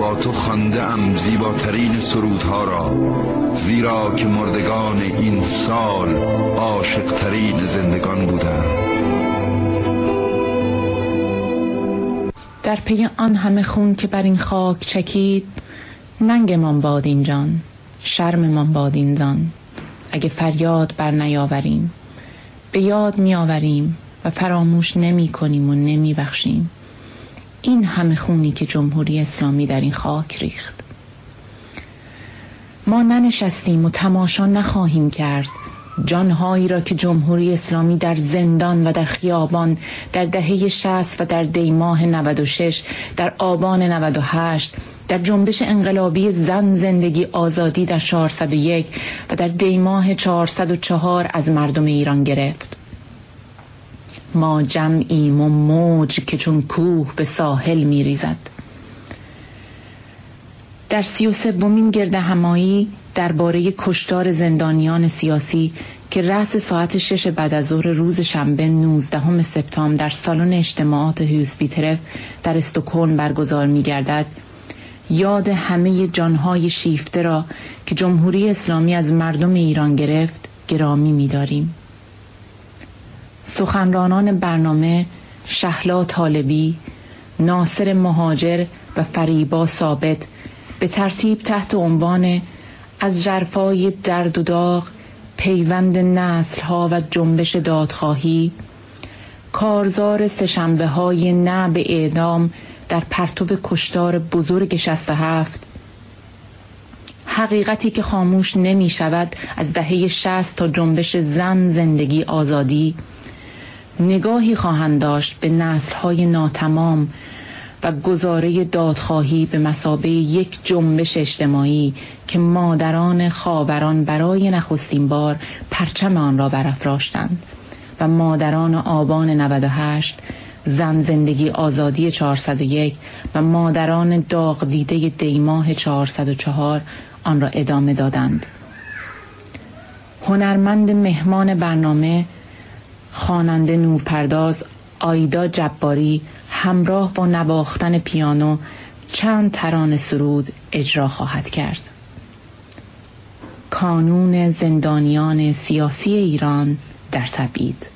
با تو خوانده ام زیباترین سرودها را، زیرا که مردگان این سال عاشق‌ترین زندگان بودند. در پی آن همه خون که بر این خاک چکید، ننگمان باد این جان، شرممان باد این زان. اگه فریاد بر نیاوریم، به یاد می آوریم و فراموش نمی کنیم و نمی بخشیم این همه خونی که جمهوری اسلامی در این خاک ریخت. ما ننشستیم و تماشا نخواهیم کرد جانهایی را که جمهوری اسلامی در زندان و در خیابان در دهه 60 و در دیماه 96، در آبان 98، در جنبش انقلابی زن زندگی آزادی در 401 و در دیماه 404 از مردم ایران گرفت. ما جمعیم و موج که چون کوه به ساحل می ریزد. در 33مین گردهمایی درباره کشتار زندانیان سیاسی که رأس ساعت 6 بعد از ظهر روز شنبه 19 سپتامبر در سالن اجتماعات هوسبیترف در استکهلم برگزار می گردد، یاد همه جانهای شیفته را که جمهوری اسلامی از مردم ایران گرفت گرامی می داریم. سخنرانان برنامه شهلا طالبی، ناصر مهاجر و فریبا ثابت به ترتیب تحت عنوان از ژرفای درد و داغ، پیوند نسل‌ها و جنبش دادخواهی، کارزار سه‌شنبه‌های نه به اعدام در پرتو کشتار بزرگ 67، حقیقتی که خاموش نمی شود از دهه 60 تا جنبش زن زندگی آزادی، نگاهی خواهند داشت به نسل‌های ناتمام و گزاره دادخواهی به مثابه یک جنبش اجتماعی که مادران خاوران برای نخستین بار پرچم آن را برافراشتند و مادران آبان 98، زن زندگی آزادی 401 و مادران داغ دیده دیماه 404 آن را ادامه دادند. هنرمند مهمان برنامه خواننده نورپرداز آیدا جباری همراه با نواختن پیانو چند ترانه سرود اجرا خواهد کرد. کانون زندانیان سیاسی ایران در تبعید.